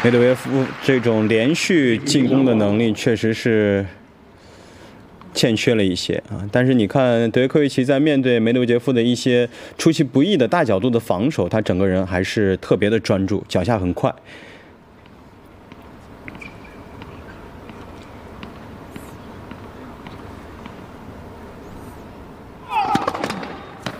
梅德韦夫这种连续进攻的能力确实是欠缺了一些啊。但是你看德约科维奇在面对梅德韦杰夫的一些出其不意的大角度的防守，他整个人还是特别的专注，脚下很快。